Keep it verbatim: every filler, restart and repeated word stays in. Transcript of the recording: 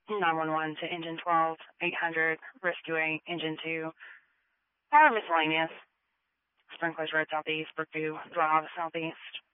nine one one to engine twelve, eight hundred, rescuing engine two. Power miscellaneous. Sprinklers Road Southeast, Brookview Drive Southeast.